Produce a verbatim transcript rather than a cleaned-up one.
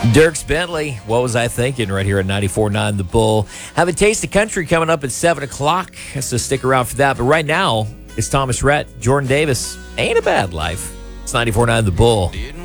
Dierks Bentley, what was I thinking, right here at ninety-four point nine The Bull. Have a taste of country coming up at seven o'clock, so stick around for that. But right now, it's Thomas Rhett, Jordan Davis. Ain't a bad life. It's ninety-four point nine The Bull.